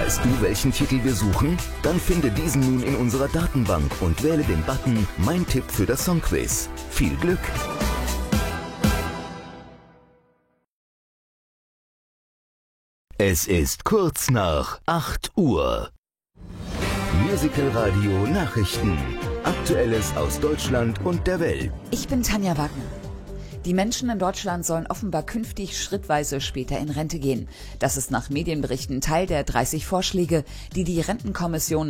Weißt du, welchen Titel wir suchen? Dann finde diesen nun in unserer Datenbank und wähle den Button Mein Tipp für das Songquiz. Viel Glück! Es ist kurz nach 8 Uhr. Musical Radio Nachrichten. Aktuelles aus Deutschland und der Welt. Ich bin Tanja Wagner. Die Menschen in Deutschland sollen offenbar künftig schrittweise später in Rente gehen. Das ist nach Medienberichten Teil der 30 Vorschläge, die die Rentenkommission